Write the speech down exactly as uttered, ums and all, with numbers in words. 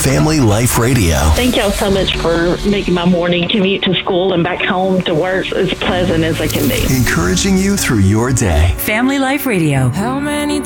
Family Life Radio. Thank y'all so much for making my morning commute to school and back home to work as pleasant as I can be. Encouraging you through your day. Family Life Radio. How many